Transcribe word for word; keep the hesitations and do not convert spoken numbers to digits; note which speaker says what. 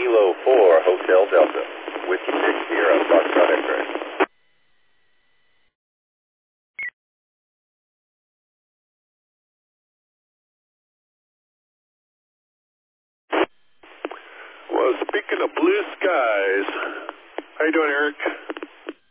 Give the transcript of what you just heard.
Speaker 1: Kilo four, Hotel Delta. Whiskey six Sierra, Foxtrot X-ray.
Speaker 2: Well, speaking of blue skies, how you doing, Eric?